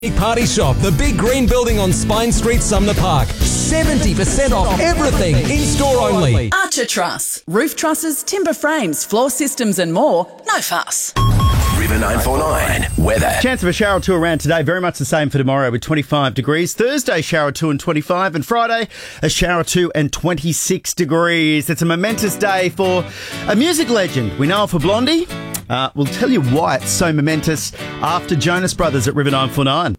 Party Shop, the big green building on Spine Street, Sumner Park. 70% off everything, in-store only. Archer Truss, roof trusses, timber frames, floor systems and more. No fuss. River 949 weather. Chance of a shower or two around today, very much the same for tomorrow with 25 degrees. Thursday, shower or two and 25. And Friday, a shower or two and 26 degrees. It's a momentous day for a music legend. We know her for Blondie. We'll tell you why it's so momentous after Jonas Brothers at River 949.